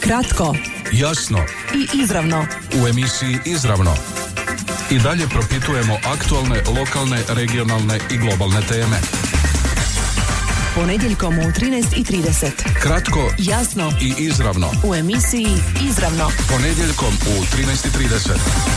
Kratko, jasno i izravno. U emisiji Izravno i dalje propitujemo aktualne, lokalne, regionalne i globalne teme. Ponedjeljkom u 13:30. Kratko, jasno i izravno. U emisiji Izravno. Ponedjeljkom u 13:30.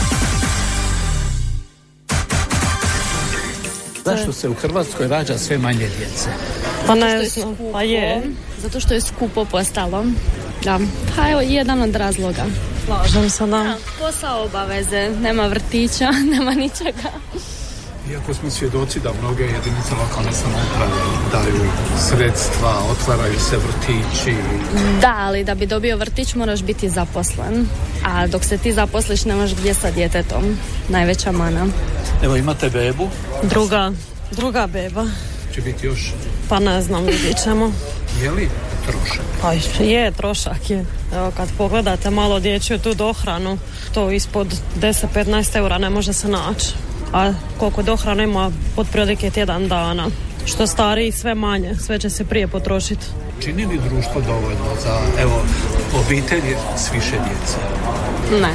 Zašto se u Hrvatskoj rađa sve manje djece? Pa ne znam, pa je. Zato što je skupo postalo. Da, pa evo jedan od razloga. Slažem se, da. Posao, obaveze, nema vrtića, nema ničega. Iako smo svjedoci da mnoge jedinice lokalne samouprave daju sredstva, otvaraju se vrtići. Da, ali da bi dobio vrtić moraš biti zaposlen. A dok se ti zaposliš nemaš gdje sa djetetom. Najveća mana. Evo imate bebu? Druga beba. Će biti još? Pa ne znam, vidjet ćemo. Je li trošak? Pa je, trošak je. Evo kad pogledate malo dječju tu dohranu, to ispod 10-15 eura ne može se naći. A koliko dohrana ima otprilike tjedan dana. Što stariji sve manje, sve će se prije potrošiti. Čini li društvo dovoljno za, evo, obitelji s više djece? Ne.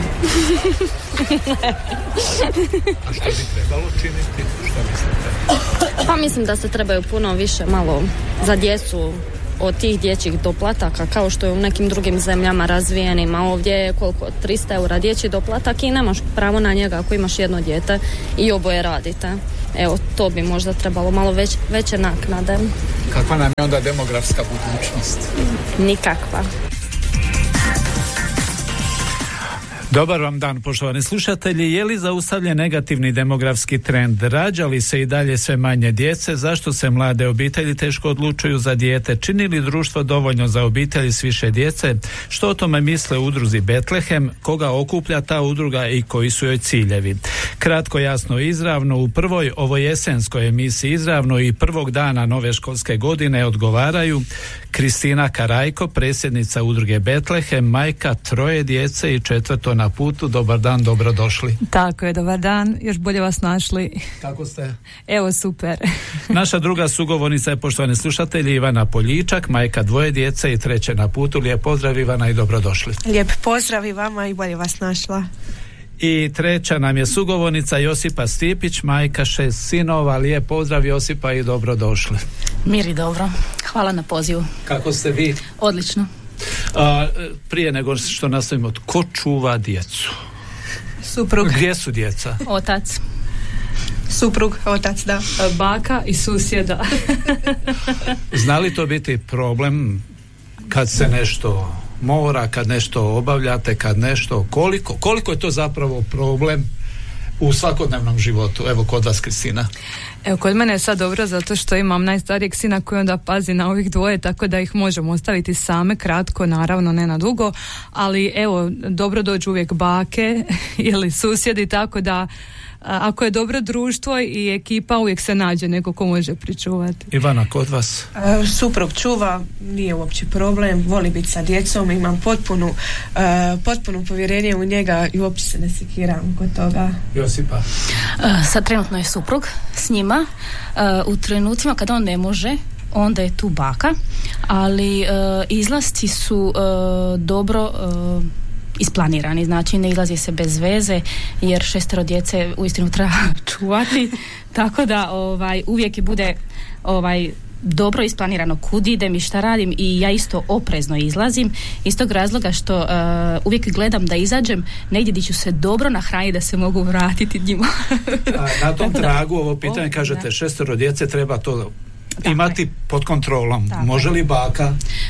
A što bi trebalo činiti? Što mislite? Pa mislim da se trebaju puno više malo za djecu od tih dječjih doplataka, kao što je u nekim drugim zemljama razvijenima. Ovdje je koliko? 300 eura dječji doplatak i nemaš pravo na njega ako imaš jedno dijete i oboje radite. Evo, to bi možda trebalo malo veće naknade. Kakva nam je onda demografska budućnost? Nikakva. Dobar vam dan, poštovani slušatelji. Je li zaustavljen negativni demografski trend? Rađa li se i dalje sve manje djece? Zašto se mlade obitelji teško odlučuju za dijete? Čini li društvo dovoljno za obitelji s više djece? Što o tome misle u udruzi Betlehem? Koga okuplja ta udruga i koji su joj ciljevi? Kratko, jasno, izravno. U prvoj ovojesenskoj emisiji Izravno i prvog dana nove školske godine odgovaraju Kristina Karajko, predsjednica udruge Betlehem, majka 3 djece i 4 na putu. Dobar dan, dobrodošli. Tako je, dobar dan, još bolje vas našli. Kako ste? Evo, super. Naša druga sugovornica je, poštovani slušatelji, Ivana Poljičak, majka 2 djece i 3 na putu. Lijep pozdrav, Ivana, i dobrodošli. Lijep pozdrav i vama i bolje vas našla. I 3 nam je sugovornica Josipa Stipić, majka 6 sinova. Lijep pozdrav, Josipa, i dobrodošli. Mir i dobro. Hvala na pozivu. Kako ste vi? Odlično. Prije nego što nastavimo, tko čuva djecu? Suprug. Gdje su djeca? Otac. Suprug, otac, da. Baka i susjeda. Zna li to biti problem kad se nešto mora, kad nešto obavljate, kad nešto, koliko je to zapravo problem u svakodnevnom životu? Evo, kod vas, Kristina. Evo, kod mene je sad dobro zato što imam najstarijeg sina koji onda pazi na ovih 2, tako da ih možemo ostaviti same, kratko, naravno ne na dugo, ali evo, dobro dođu uvijek bake ili susjedi, tako da ako je dobro društvo i ekipa, uvijek se nađe neko ko može pričuvati. Ivana, kod vas? Suprug čuva, nije uopće problem, voli biti sa djecom, imam potpuno povjerenje u njega i uopće se ne sekiram kod toga. Josipa? Sad trenutno je suprug s njima. U trenucima kada on ne može, onda je tu baka, ali izlasci su dobro isplanirani, znači ne izlazi se bez veze jer 6 djece uistinu treba čuvati, tako da uvijek bude dobro isplanirano kud idem i šta radim i ja isto oprezno izlazim iz tog razloga što uvijek gledam da izađem negdje gdje ću se dobro nahraniti da se mogu vratiti njima. Na tom tragu ovo pitanje kažete 6 djece treba to imati pod kontrolom. Tako. Može li baka?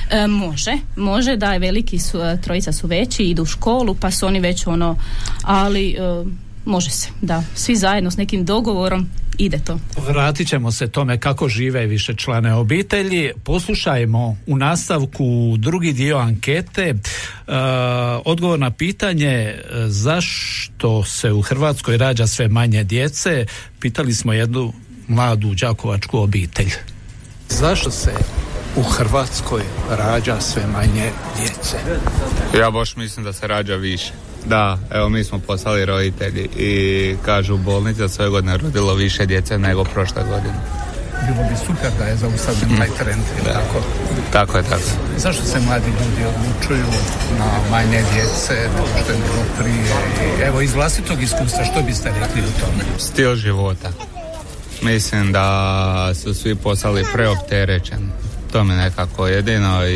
Može da veliki su, 3 su veći, idu u školu pa su oni već ali može se, da, svi zajedno s nekim dogovorom ide to. Vratit ćemo se tome kako žive više člane obitelji. Poslušajmo u nastavku drugi dio ankete, odgovor na pitanje zašto se u Hrvatskoj rađa sve manje djece. Pitali smo jednu mladu đakovačku obitelj. Zašto se u Hrvatskoj rađa sve manje djece? Ja baš mislim da se rađa više. Da, evo mi smo poslali roditelji i kažu u bolnici da sve godine rodilo više djece nego prošle godine. bilo bi super da je zaustavljen taj trend. Tako je. Zašto se mladi ljudi odlučuju na manje djece nego što je bilo prije? Evo, iz vlastitog iskustva, što biste rekli o tome? Stil života. Mislim da su svi postali preopterećeni. To mi nekako jedino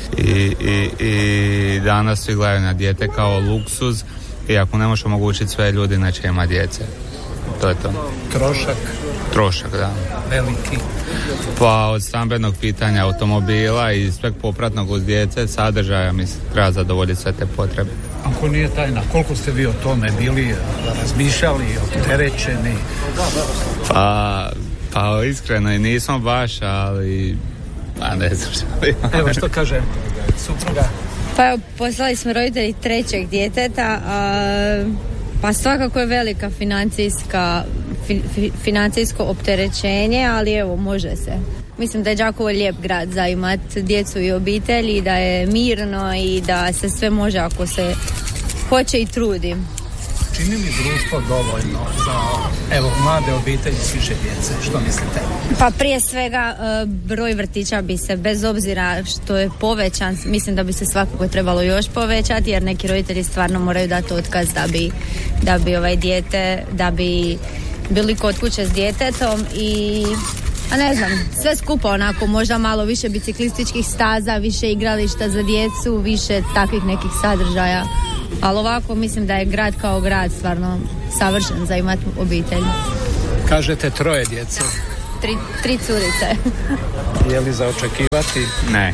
i danas svi gledaju na dijete kao luksuz i ako ne možeš omogućiti sve ljudi, neće ima djece. To je to. Trošak, da. Veliki. Pa od stambenog pitanja automobila i sveg popratnog uz djece, sadržaja, mislim, treba zadovoljiti sve te potrebe. Ako nije tajna, koliko ste vi o tome bili razmišljali, opterećeni? Pa iskreno i nismo baš, ali ne znam. Evo što kaže supruga. Pa poslali smo roditelji trećeg djeteta, pa svakako je velika financijsko opterećenje, ali evo, može se. Mislim da je Đakovo lijep grad za imati djecu i obitelj i da je mirno i da se sve može ako se hoće i trudi. Čini li društvo dovoljno za mlade obitelji s više djece? Što mislite? Pa prije svega broj vrtića bi se, bez obzira što je povećan, mislim da bi se svakako trebalo još povećati, jer neki roditelji stvarno moraju dati otkaz da bi dijete, da bi bili kod kuće s djetetom i ne znam, sve skupo onako, možda malo više biciklističkih staza, više igrališta za djecu, više takvih nekih sadržaja. Ali ovako mislim da je grad kao grad stvarno savršen za imati obitelj. Kažete 3 djece. 3 curice. Je li za očekivati? Ne.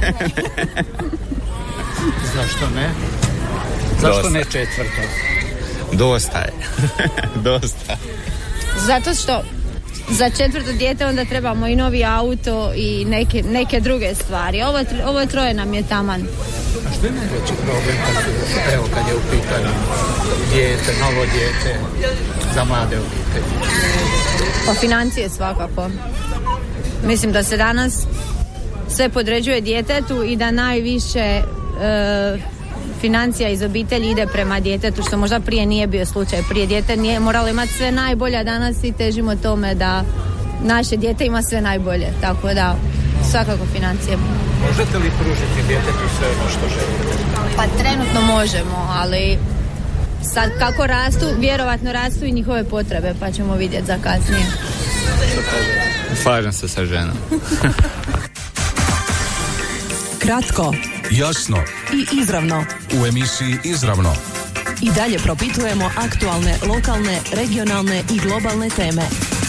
Zašto ne? Zašto ne 4? Dosta je. Dosta. Zato što za 4. dijete onda trebamo i novi auto i neke druge stvari. Ovo 3 nam je taman. A što je najveći problem kad je u pitanju novo dijete za mlade obitelji? Pa financije svakako. Mislim da se danas sve podređuje djetetu i da najviše financija iz obitelji ide prema djetetu, što možda prije nije bio slučaj. Prije dijete nije moralo imati sve najbolje, a danas i težimo tome da naše dijete ima sve najbolje. Tako da svakako financije. Možete li pružiti djetetu sve ono što želite? Pa trenutno možemo, ali sad kako rastu, vjerovatno rastu i njihove potrebe, pa ćemo vidjeti za kasnije. Slažem se sa ženom. Kratko, jasno i izravno. U emisiji Izravno I dalje propitujemo aktualne, lokalne, regionalne i globalne teme.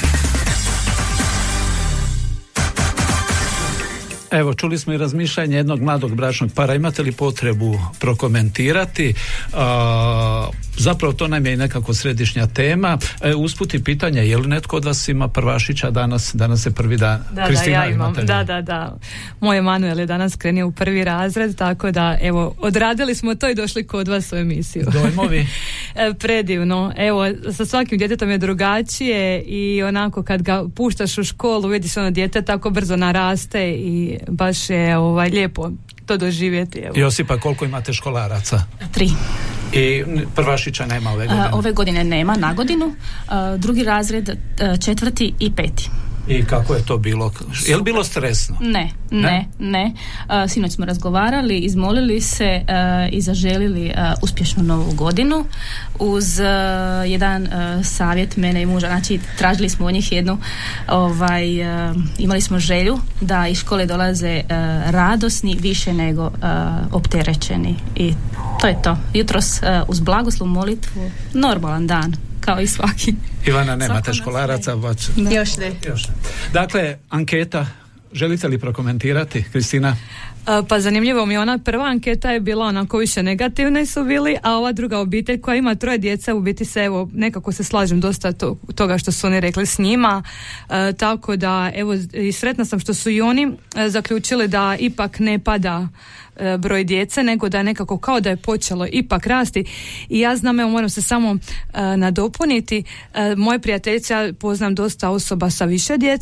Evo, čuli smo i razmišljanje jednog mladog bračnog para. Imate li potrebu prokomentirati? Zapravo to nam je i nekako središnja tema. Usput i pitanje, je li netko od vas ima prvašića danas? Danas je prvi dan. Kristina, ja imam. Da. Moj Emanuel je danas krenio u 1. razred, tako da evo, odradili smo to i došli kod vas u emisiju. Dojmovi? Predivno. Evo, sa svakim djetetom je drugačije i onako kad ga puštaš u školu, vidiš ono dijete tako brzo naraste i baš je lijepo to doživjeti. Evo. Josipa, koliko imate školaraca? 3. I prvašića nema ove godine? Ove godine nema, na godinu. 2. razred, 4. i 5. I kako je to bilo? Je li bilo stresno? Ne. Sinoć smo razgovarali, izmolili se i zaželili uspješnu novu godinu uz jedan savjet mene i muža. Znači, tražili smo od njih jednu, imali smo želju da iz škole dolaze radosni više nego opterećeni. I to je to. Jutros uz blagoslov, molitvu, normalan dan. Kao i svaki. Ivana, nemate školaraca? Još ne. Dakle, anketa, želite li prokomentirati, Kristina? Pa zanimljivo mi je, ona prva anketa je bila onako više negativne su bili, a ova druga obitelj koja ima 3 djece u biti se nekako se slažem dosta toga što su oni rekli s njima, tako da evo i sretna sam što su i oni zaključili da ipak ne pada broj djece, nego da nekako kao da je počelo ipak rasti. I ja znam, evo moram se samo nadopuniti, moje prijateljice, ja poznam dosta osoba sa više djece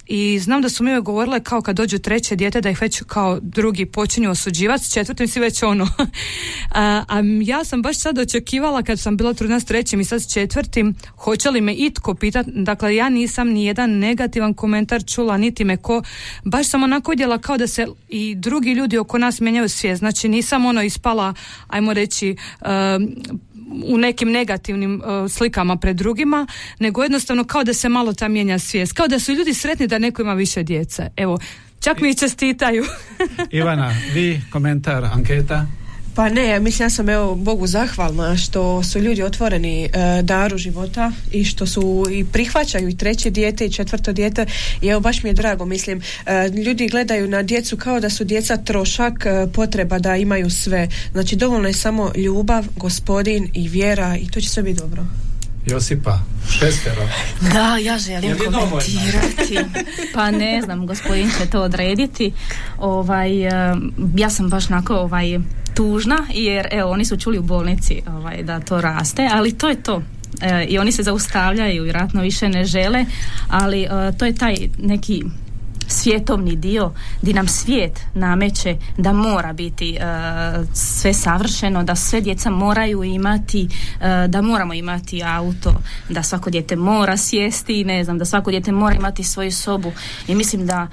i znam da su mi govorile kao kad dođu treće dijete da ih već kao drugi počinju osuđivati, s četvrtim si već ono. A ja sam baš sad očekivala kad sam bila trudna s trećim i sad s četvrtim, hoće li me itko pitati, dakle ja nisam ni jedan negativan komentar čula, niti me ko, baš sam onako vidjela kao da se i drugi ljudi oko nas mijenjaju svijest, znači nisam ono ispala, ajmo reći, u nekim negativnim slikama pred drugima, nego jednostavno kao da se malo ta mijenja svijest, kao da su ljudi sretni da neko ima više djece. Evo, čak mi čestitaju. Ivana, vi komentar, anketa? Pa ne, mislim, ja sam Bogu zahvalna što su ljudi otvoreni daru života i što su i prihvaćaju i treće dijete i četvrto dijete i evo baš mi je drago, mislim, ljudi gledaju na djecu kao da su djeca trošak, potreba da imaju sve, znači dovoljno je samo ljubav, Gospodin i vjera i to će sve biti dobro. Josipa, 6. Da, ja želim komentirati. Pa ne znam, Gospodin će to odrediti. Ja sam baš onako tužna, jer evo, oni su čuli u bolnici da to raste, ali to je to. I oni se zaustavljaju, vjerojatno više ne žele, ali to je taj neki svjetovni dio gdje nam svijet nameće da mora biti sve savršeno, da sve djeca moraju imati, da moramo imati auto, da svako dijete mora sjesti, ne znam, da svako dijete mora imati svoju sobu i mislim da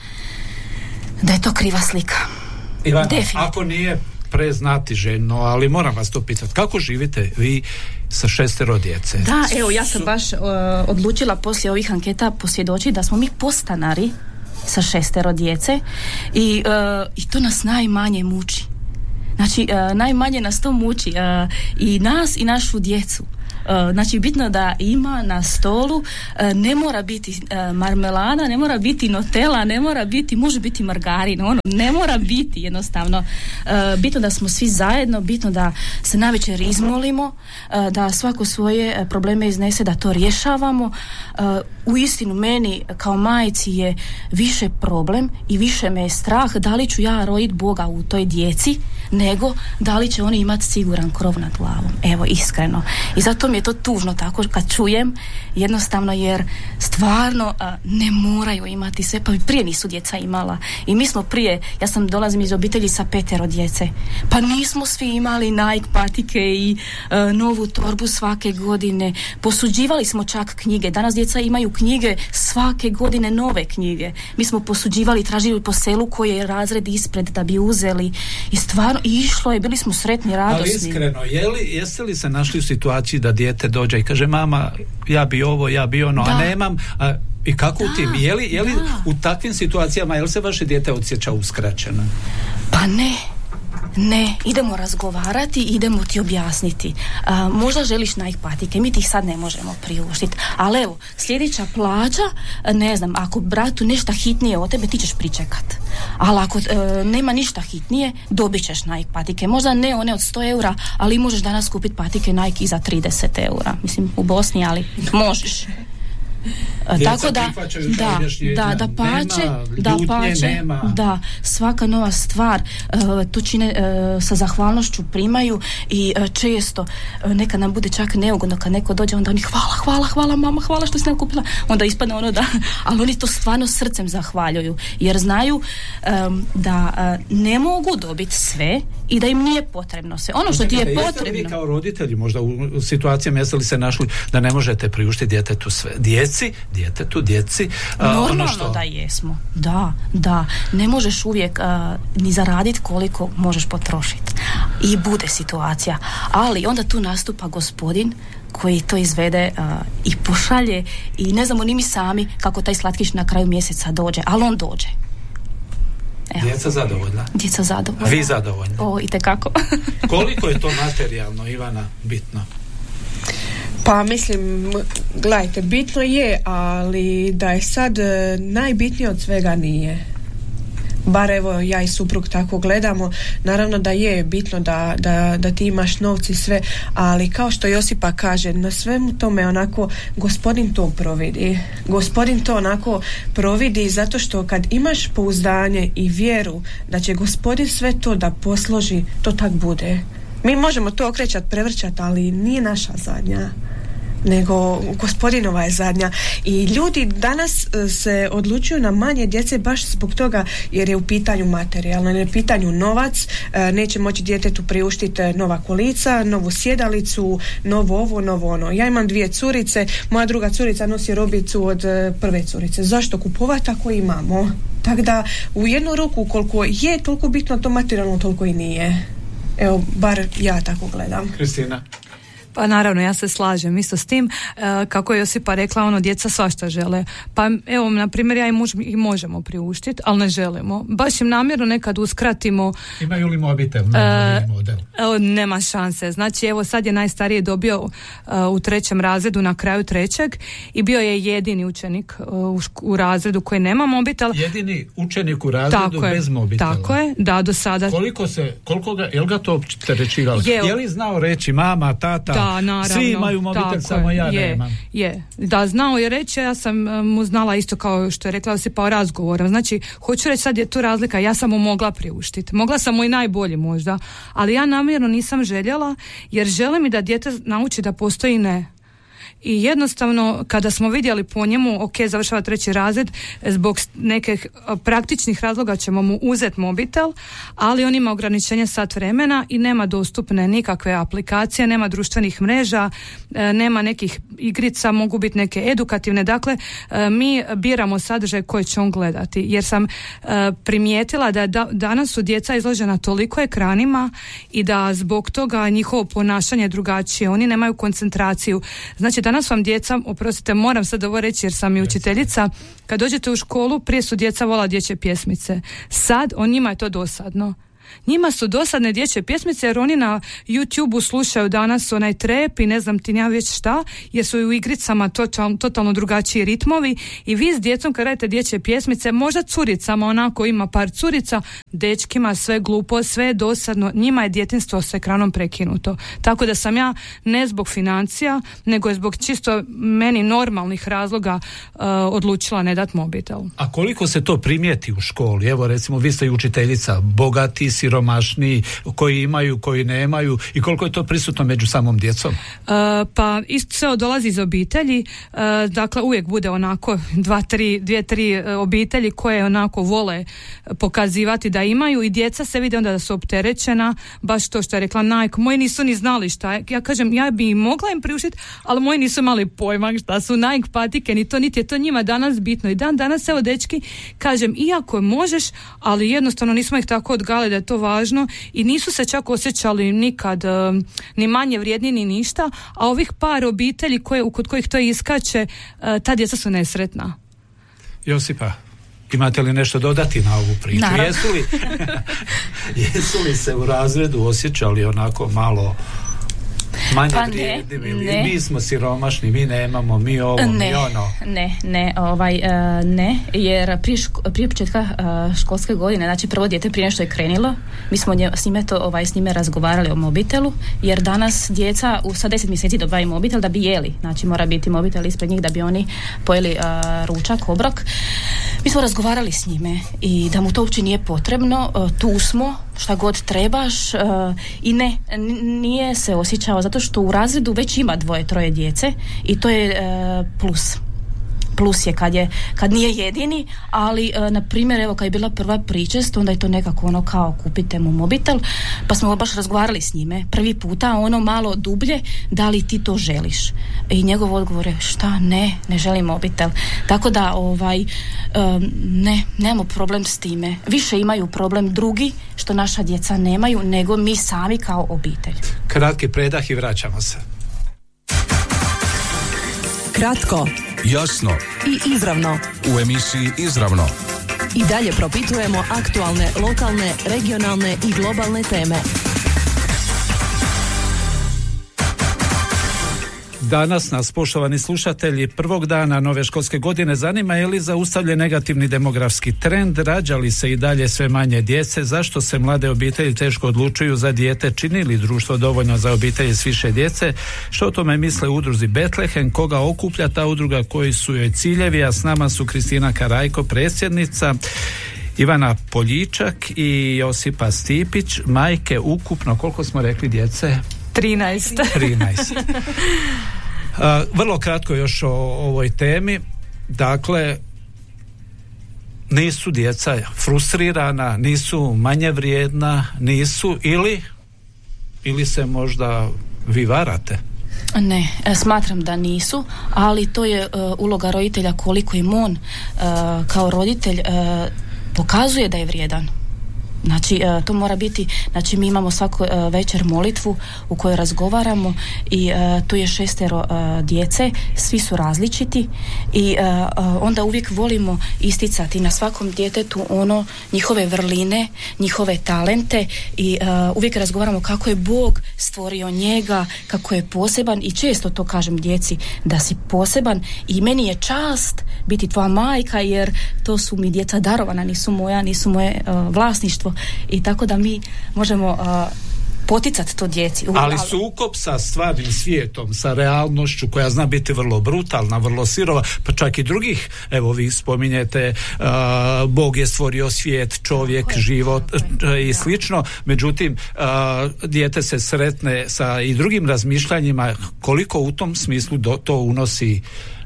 je to kriva slika. Ivana, ako nije preznatiželjno, ali moram vas to pitati, kako živite vi sa 6 djece? Da, evo, ja sam baš odlučila poslije ovih anketa posvjedočiti da smo mi podstanari sa 6 djece i to nas najmanje muči. Znači, najmanje nas to muči i nas i našu djecu. Znači, bitno da ima na stolu, ne mora biti marmelada, ne mora biti Nutella, ne mora biti, može biti margarin, ne mora biti jednostavno. Bitno da smo svi zajedno, bitno da se navečer izmolimo, da svako svoje probleme iznese, da to rješavamo. Uistinu meni kao majci je više problem i više me je strah da li ću ja roditi Boga u toj djeci, nego da li će oni imati siguran krov nad glavom. Evo, iskreno. I zato mi je to tužno tako kad čujem, jednostavno, jer stvarno ne moraju imati sve, pa prije nisu djeca imala. I mi smo prije, ja dolazim iz obitelji sa 5 djece, pa nismo svi imali Nike patike i novu torbu svake godine. Posuđivali smo čak knjige. Danas djeca imaju knjige svake godine, nove knjige. Mi smo posuđivali, tražili po selu koji je razred ispred da bi uzeli i stvarno išlo je, bili smo sretni, radosni. Ali iskreno, jeste li se našli u situaciji da dijete dođe i kaže mama, ja bi ovo, ja bi ono, a nemam, i kako u tim? Je li u takvim situacijama, je li se vaše dijete osjeća uskraćeno? Pa ne, idemo razgovarati, idemo ti objasniti. Možda želiš Nike patike, mi ti ih sad ne možemo priuštiti, ali evo, sljedeća plaća, ne znam, ako bratu nešto hitnije od tebe, ti ćeš pričekat. Ali ako nema ništa hitnije, dobit ćeš Nike patike. Možda ne one od 100 €, ali možeš danas kupiti patike Nike i za 30 €. Mislim, u Bosni, ali možeš. Tako da pače, da svaka nova stvar to čine sa zahvalnošću primaju i često neka nam bude čak neugodno kad neko dođe, onda oni hvala mama, hvala što si nam kupila, onda ispadne ono da, ali oni to stvarno srcem zahvaljuju jer znaju da ne mogu dobiti sve i da im nije potrebno sve. Ono što ti je potrebno. Jeste li vi kao roditelji možda u situacijama, jeste li se našli da ne možete priuštiti djetetu sve? Djeci. Normalno da jesmo. Da. Ne možeš uvijek ni zaraditi koliko možeš potrošiti. I bude situacija. Ali onda tu nastupa Gospodin koji to izvede i pošalje i ne znamo ni mi sami kako taj slatkiš na kraju mjeseca dođe, ali on dođe. Evo. Djeca zadovoljna. Vi zadovoljni? Itekako. Koliko je to materijalno, Ivana, bitno? Pa mislim, gledajte, bitno je, ali da je sad najbitnije od svega nije. Bar evo ja i suprug tako gledamo, naravno da je bitno da ti imaš novci sve, ali kao što Josipa kaže, na svemu tome onako Gospodin to providi. Gospodin to onako providi zato što kad imaš pouzdanje i vjeru da će Gospodin sve to da posloži, to tak bude. Mi možemo to okrećat, prevrćat, ali nije naša zadnja. nego gospodinova je zadnja. I ljudi danas se odlučuju na manje djece baš zbog toga jer je u pitanju materijalno, jer je u pitanju novac, neće moći djetetu priuštiti nova kolica, novu sjedalicu, novo ovo, novo ono. Ja imam 2 curice, moja druga curica nosi robicu od prve curice. Zašto kupovati ako imamo? Tako da u jednu ruku koliko je toliko bitno to materijalno, toliko i nije. Evo, bar ja tako gledam. Kristina? Pa naravno, ja se slažem isto s tim, kako je Josipa rekla, djeca svašta žele. Pa evo, na primjer, ja i možemo priuštiti, ali ne želimo. Baš im namjerno nekad uskratimo. Imaju li mobitel? Model? Nema šanse. Znači, evo sad je najstariji dobio u 3. razredu, na kraju 3. i bio je jedini učenik u razredu koji nema mobitel. Jedini učenik u razredu bez mobitela. Tako je, da, do sada. Jel ga to opterećivalo? Je li znao reći mama, tata? Da, naravno. Svi imaju mobitel, samo ja nemam. Da, znao je reći, ja sam mu znala isto kao što je rekla se pa razgovorom. Znači, hoću reći, sad je tu razlika, ja sam mu mogla priuštiti. Mogla sam mu i najbolji možda, ali ja namjerno nisam željela, jer želim i da dijete nauči da postoji ne. I jednostavno, kada smo vidjeli po njemu, ok, završava 3. razred, zbog nekih praktičnih razloga ćemo mu uzeti mobitel, ali on ima ograničenje sat vremena i nema dostupne nikakve aplikacije, nema društvenih mreža, nema nekih igrica, mogu biti neke edukativne. Dakle, mi biramo sadržaj koji će on gledati, jer sam primijetila da danas su djeca izložena toliko ekranima i da zbog toga njihovo ponašanje je drugačije, oni nemaju koncentraciju. Znači, danas vam djeca, oprostite, moram sad ovo reći jer sam i učiteljica, kad dođete u školu, prije su djeca volala dječje pjesmice. Sad, njima je to dosadno. Njima su dosadne dječje pjesmice jer oni na YouTubeu slušaju danas onaj trap i ne znam ti ja već šta, jer su u igricama totalno drugačiji ritmovi i vi s djecom kad radite dječje pjesmice, možda curicama, onako ima par curica, dečkima sve glupo, sve je dosadno, njima je djetinjstvo s ekranom prekinuto. Tako da sam ja ne zbog financija, nego je zbog čisto meni normalnih razloga odlučila ne dat mobitel. A koliko se to primijeti u školi? Evo recimo vi ste i učiteljica, bogati, siromašni, koji imaju, koji nemaju i koliko je to prisutno među samom djecom? Pa isto sve dolazi iz obitelji, dakle uvijek bude onako 2-3 obitelji koje onako vole pokazivati da imaju i djeca se vide onda da su opterećena, baš to što je rekla Nike, moji nisu ni znali šta je. Ja kažem, ja bi mogla im priuštiti, ali moji nisu imali pojma šta su Nike patike, niti je to njima danas bitno. I danas evo dečki, kažem, iako možeš, ali jednostavno nismo ih tako odgali da je to važno i nisu se čak osjećali nikad ni manje vrijedni ni ništa, a ovih par obitelji kod kojih to iskače, ta djeca su nesretna. Josipa, imate li nešto dodati na ovu priču? Jesu li se u razredu osjećali onako malo manje vrijedni? Mi smo siromašni, mi nemamo, mi ovo, mi ono. Ne, jer prije početka školske godine, znači prvo dijete prije nešto je krenilo, mi smo s njime razgovarali o mobitelu, jer danas djeca sa 10 mjeseci dobivaju mobitel da bi jeli, znači mora biti mobitel ispred njih da bi oni pojeli ručak, obrok. Mi smo razgovarali s njime i da mu to uopće nije potrebno, tu smo, šta god trebaš i nije se osjećao zato što u razredu već ima 2-3 djece i to je plus je kad nije jedini, ali na primjer evo kad je bila prva pričest, onda je to nekako ono kao kupite mu mobitel, pa smo baš razgovarali s njime prvi puta ono malo dublje, da li ti to želiš, i njegov odgovor je šta, ne želim mobitel, tako da nemamo problem s time, više imaju problem drugi što naša djeca nemaju nego mi sami kao obitelj. Kratki predah i vraćamo se. Kratko, jasno i izravno. U emisiji Izravno I dalje propitujemo aktualne, lokalne, regionalne i globalne teme. Danas nas, poštovani slušatelji, prvog dana nove školske godine zanima je li zaustavljen negativni demografski trend, rađa li se i dalje sve manje djece, zašto se mlade obitelji teško odlučuju za dijete, čini li društvo dovoljno za obitelji s više djece, što o tome misle u udruzi Betlehem, koga okuplja ta udruga, koji su joj ciljevi, a s nama su Kristina Karajko, predsjednica, Ivana Poljičak i Josipa Stipić, majke ukupno, koliko smo rekli djece? 13. Vrlo kratko još o ovoj temi. Dakle, nisu djeca frustrirana, nisu manje vrijedna, nisu ili se možda vi varate? Ne, smatram da nisu, ali to je uloga roditelja koliko im on kao roditelj pokazuje da je vrijedan. Znači, to mora biti, znači mi imamo svaku večer molitvu u kojoj razgovaramo i tu je 6 djece, svi su različiti i onda uvijek volimo isticati na svakom djetetu ono, njihove vrline, njihove talente i uvijek razgovaramo kako je Bog stvorio njega, kako je poseban i često to kažem djeci da si poseban i meni je čast biti tvoja majka jer to su mi djeca darovana, nisu moje vlasništvo. I tako da mi možemo poticati to djeci. Ali sukob sa stvarnim svijetom, sa realnošću koja zna biti vrlo brutalna, vrlo sirova, pa čak i drugih, evo vi spominjete Bog je stvorio svijet, čovjek, život i slično, međutim dijete se sretne sa i drugim razmišljanjima, koliko u tom smislu to unosi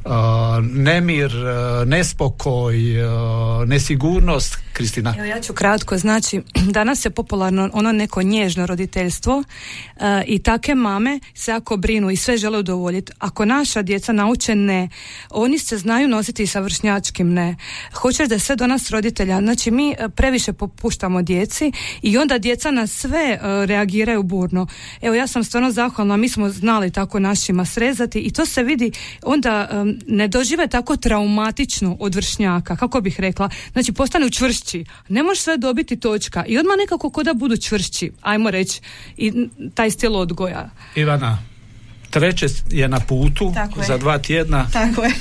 nemir, nespokoj, nesigurnost. Kristina? Evo ja ću kratko, znači danas je popularno ono neko nježno roditeljstvo i take mame se jako brinu i sve žele udovoljiti. Ako naša djeca nauče ne, oni se znaju nositi sa vršnjačkim ne. Hoćeš da je sve do nas roditelja, znači mi previše popuštamo djeci i onda djeca na sve reagiraju burno. Evo ja sam stvarno zahvalna, mi smo znali tako našima srezati i to se vidi onda ne dožive tako traumatično od vršnjaka, kako bih rekla, znači postanu čvršći. Ne možeš sve dobiti točka i odmah nekako ko da budu čvršći, ajmo reći, i taj stil odgoja. Ivana, 3. je na putu za 2 tjedna. Tako je.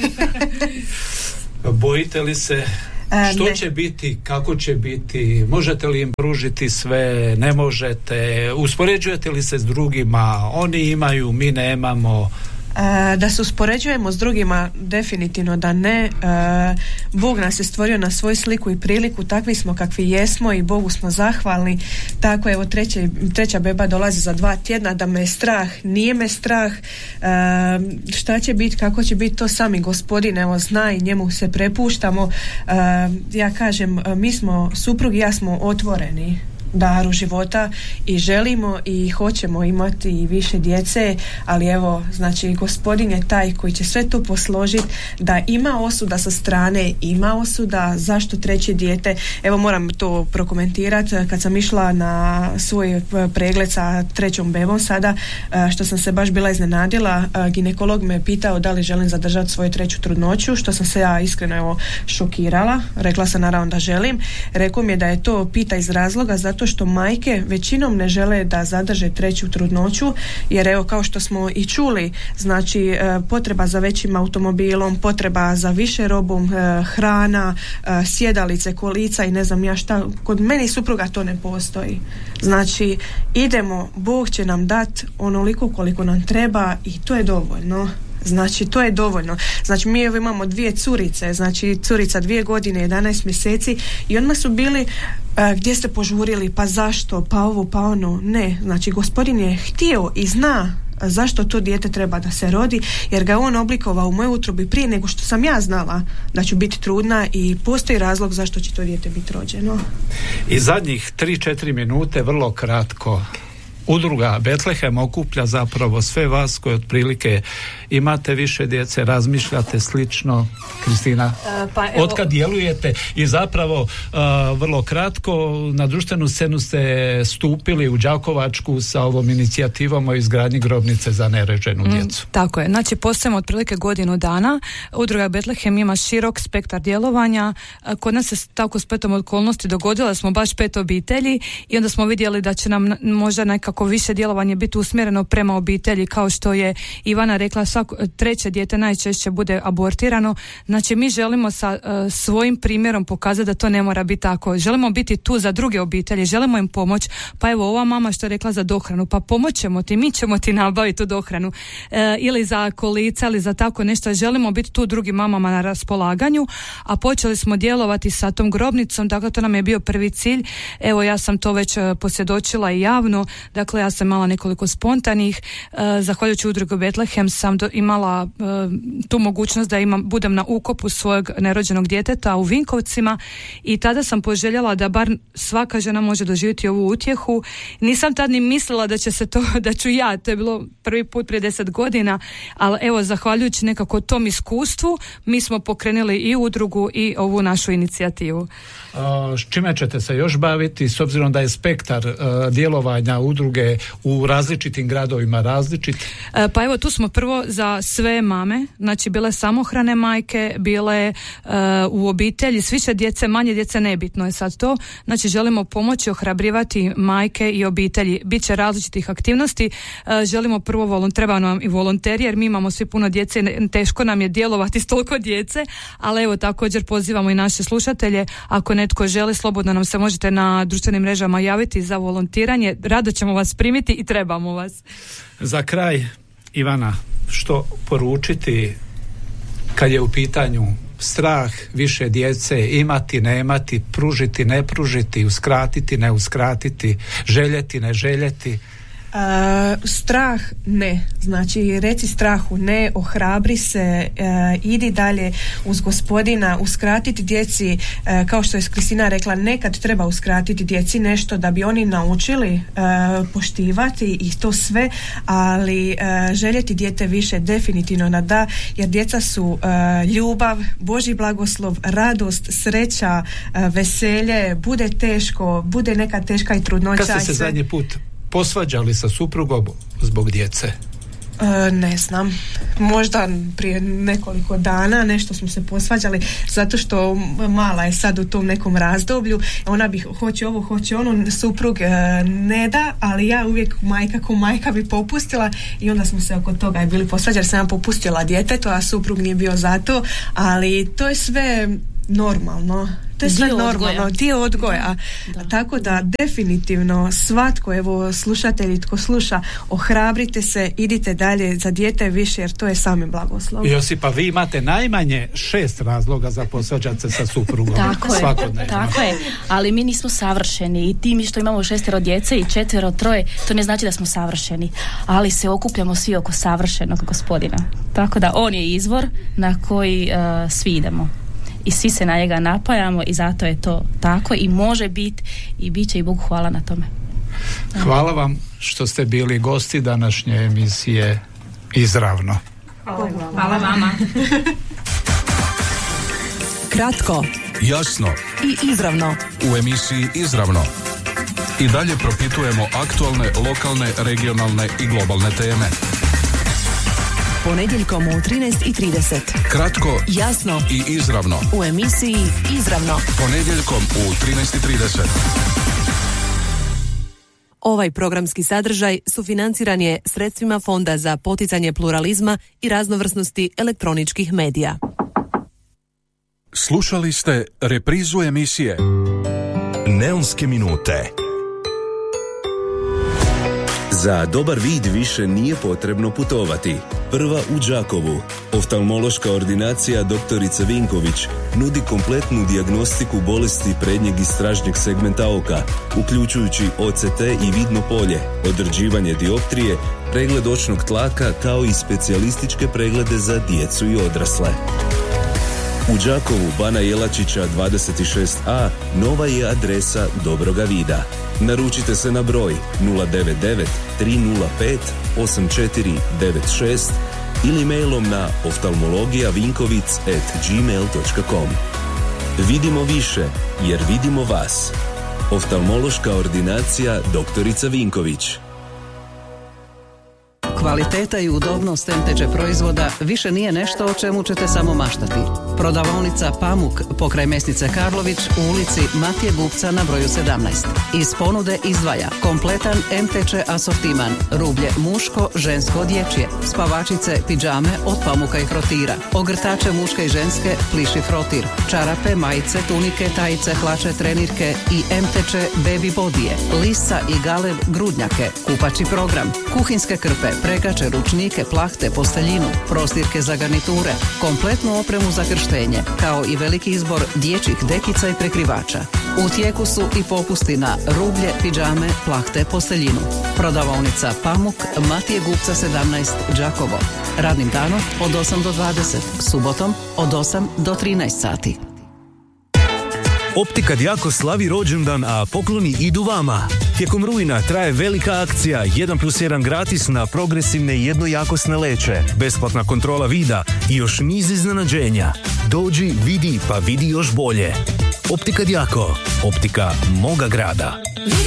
Bojite li se što će biti, kako će biti, možete li im pružiti sve, ne možete, uspoređujete li se s drugima, oni imaju, mi nemamo? Da se uspoređujemo s drugima, definitivno da ne. Bog nas je stvorio na svoju sliku i priliku, takvi smo kakvi jesmo i Bogu smo zahvalni. Tako evo 3. beba dolazi za 2 tjedna, da me je strah, nije me strah. Šta će biti, kako će biti, to sami Gospodin evo zna i njemu se prepuštamo. Ja kažem, mi smo suprug i ja smo otvoreni daru života i želimo i hoćemo imati i više djece, ali evo, znači Gospodin je taj koji će sve to posložiti, da ima osuda sa strane, ima osuda zašto 3. dijete. Evo moram to prokomentirati, kad sam išla na svoj pregled sa 3. bebom sada, što sam se baš bila iznenadila, ginekolog me pitao da li želim zadržati svoju 3. trudnoću, što sam se ja iskreno evo šokirala, rekla sam naravno da želim, rekao mi je da je to pita iz razloga zato što majke većinom ne žele da zadrže 3. trudnoću, jer evo kao što smo i čuli, znači potreba za većim automobilom, potreba za više robom, hrana, sjedalice, kolica i ne znam ja šta, kod meni supruga to ne postoji. Znači idemo, Bog će nam dati onoliko koliko nam treba i to je dovoljno. Znači to je dovoljno. Znači mi evo imamo 2 curice, znači curica 2 godine, 11 mjeseci i odmah su bili gdje ste požurili, pa zašto, pa ovo, pa ono. Ne, znači Gospodin je htio i zna zašto to dijete treba da se rodi, jer ga on oblikovao u mojoj utrobi prije nego što sam ja znala da ću biti trudna i postoji razlog zašto će to dijete biti rođeno. I zadnjih 3-4 minute, vrlo kratko. Udruga Betlehem okuplja zapravo sve vas koji otprilike imate više djece, razmišljate slično. Kristina, otkad djelujete i zapravo vrlo kratko na društvenu scenu ste stupili u Đakovačku sa ovom inicijativom o izgradnji grobnice za nerođenu djecu. Tako je, znači postojimo otprilike godinu dana. Udruga Betlehem ima širok spektar djelovanja. Kod nas se tako spletom okolnosti dogodilo da smo baš 5 obitelji i onda smo vidjeli da će nam možda nekako više djelovanje biti usmjereno prema obitelji, kao što je Ivana rekla, svako 3. dijete najčešće bude abortirano. Znači mi želimo sa svojim primjerom pokazati da to ne mora biti tako. Želimo biti tu za druge obitelji, želimo im pomoći. Pa evo ova mama što je rekla za dohranu, pa pomoćemo ti, mi ćemo ti nabaviti tu dohranu ili za kolica ili za tako nešto. Želimo biti tu drugim mamama na raspolaganju, a počeli smo djelovati sa tom grobnicom, dakle to nam je bio prvi cilj. Evo ja sam to već posvjedočila i javno, dakle dakle ja sam imala nekoliko spontanih, zahvaljujući udrugu Betlehem sam imala tu mogućnost da budem na ukopu svojeg nerođenog djeteta u Vinkovcima i tada sam poželjela da bar svaka žena može doživjeti ovu utjehu. Nisam tad ni mislila da ću ja, to je bilo prvi put prije 10 godina, ali evo, zahvaljujući nekako tom iskustvu, mi smo pokrenuli i udrugu i ovu našu inicijativu. S čime ćete se još baviti, s obzirom da je spektar djelovanja udruge u različitim gradovima različit? Pa evo, tu smo prvo za sve mame, znači bile samohrane majke, bile u obitelji, s više djece, manje djece, nebitno je sad to. Znači želimo pomoći, ohrabrivati majke i obitelji. Biće različitih aktivnosti. Želimo prvo, treba nam i volonteri, jer mi imamo svi puno djece i teško nam je djelovati s toliko djece, ali evo također pozivamo i naše slušatelje, ako netko želi, slobodno nam se možete na društvenim mrežama javiti za volontiranje, rado ćemo vas primiti i trebamo vas. Za kraj, Ivana, što poručiti kad je u pitanju strah više djece, imati, ne imati, pružiti, ne pružiti, uskratiti, ne uskratiti, željeti, ne željeti? Strah ne, znači reci strahu ne, ohrabri se, idi dalje uz Gospodina, uskratiti djeci, kao što je Kristina rekla, nekad treba uskratiti djeci nešto da bi oni naučili poštivati i to sve, ali željeti dijete više definitivno na da, jer djeca su ljubav, Božji blagoslov, radost, sreća, veselje, bude teško, bude neka teška i trudnoća. Kad ste se zadnji put posvađali sa suprugom zbog djece? Ne znam, možda prije nekoliko dana nešto smo se posvađali zato što mala je sad u tom nekom razdoblju, ona bi hoće ovo, hoće ono, suprug ne da, ali ja uvijek majka bi popustila i onda smo se oko toga i bili posvađali, sam ja popustila djetetu, a suprug nije bio za to, ali to je sve normalno. To je sve normalno, dio odgoja. Da. Tako da definitivno svatko, evo slušatelji, tko sluša, ohrabrite se, idite dalje za dijete više, jer to je sami blagoslov. Josipa, vi imate najmanje 6 razloga za posvađati se sa suprugom. Tako je, ali mi nismo savršeni i tim što imamo 6 djece i 4, 3, to ne znači da smo savršeni, ali se okupljamo svi oko savršenog Gospodina. Tako da on je izvor na koji svi idemo. I svi se na njega napajamo i zato je to tako i može biti i bit će i Bogu hvala na tome. Hvala vam što ste bili gosti današnje emisije Izravno. Hvala vama. Kratko, jasno i izravno. U emisiji Izravno i dalje propitujemo aktualne, lokalne, regionalne i globalne teme. Ponedjeljkom u 13:30. Kratko, jasno i izravno. U emisiji Izravno. Ponedjeljkom u 13:30. Ovaj programski sadržaj sufinanciran je sredstvima Fonda za poticanje pluralizma i raznovrsnosti elektroničkih medija. Slušali ste reprizu emisije Neonske minute. Za dobar vid više nije potrebno putovati. Prva u Đakovu. Oftalmološka ordinacija doktorica Vinković nudi kompletnu dijagnostiku bolesti prednjeg i stražnjeg segmenta oka, uključujući OCT i vidno polje, određivanje dioptrije, pregled očnog tlaka kao i specijalističke preglede za djecu i odrasle. U Đakovu Bana Jelačića 26a nova je adresa dobroga vida. Naručite se na broj 099 305 8496 ili mailom na oftalmologijavinkovic@gmail.com. Vidimo više jer vidimo vas. Oftalmološka ordinacija doktorica Vinković. Kvaliteta i udobnost MTČ proizvoda više nije nešto o čemu ćete samo maštati. Prodavaonica Pamuk pokraj mesnice Karlović u ulici Matije Gupca na broju 17. Iz ponude izdvaja kompletan MTČ asortiman, rublje muško, žensko, dječje, spavačice, pidžame od pamuka i krotira, ogrtače muške i ženske, pliši frotir, čarape, majice, tunike, tajice, hlače, trenirke i MTČ baby bodije, lisca i galeb grudnjake, kupači program, kuhinske krpe, pregače, ručnike, plahte, posteljinu, prostirke za garniture, kompletnu opremu za krštenje, kao i veliki izbor dječjih dekica i prekrivača. U tijeku su i popusti na rublje, pidžame, plahte, posteljinu. Prodavaonica Pamuk, Matije Gupca 17, Đakovo. Radnim danom od 8 do 20, subotom od 8 do 13 sati. Optika Djako slavi rođendan, a pokloni idu vama. Tijekom rujna traje velika akcija 1+1 gratis na progresivne i jednojakosne leće, besplatna kontrola vida i još niz iznenađenja. Dođi, vidi pa vidi još bolje. Optika Djako, optika moga grada.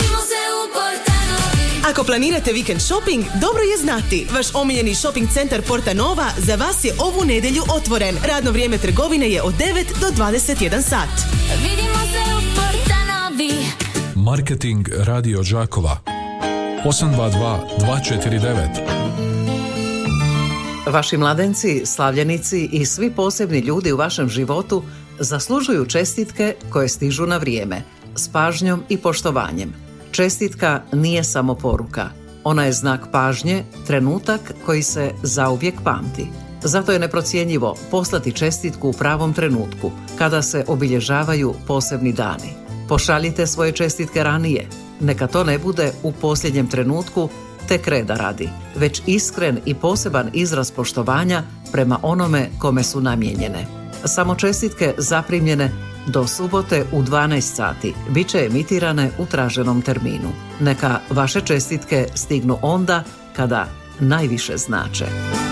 Ako planirate vikend shopping, dobro je znati. Vaš omiljeni shopping centar Porta Nova za vas je ovu nedjelju otvoren. Radno vrijeme trgovine je od 9 do 21 sat. Vidimo se u Porta Novi. Marketing Radio Đakova 822 249. Vaši mladenci, slavljenici i svi posebni ljudi u vašem životu zaslužuju čestitke koje stižu na vrijeme, s pažnjom i poštovanjem. Čestitka nije samo poruka. Ona je znak pažnje, trenutak koji se zauvijek pamti. Zato je neprocjenjivo poslati čestitku u pravom trenutku, kada se obilježavaju posebni dani. Pošaljite svoje čestitke ranije. Neka to ne bude u posljednjem trenutku, tek reda radi, već iskren i poseban izraz poštovanja prema onome kome su namijenjene. Samo čestitke zaprimljene do subote u 12 sati bit će emitirane u traženom terminu. Neka vaše čestitke stignu onda kada najviše znače.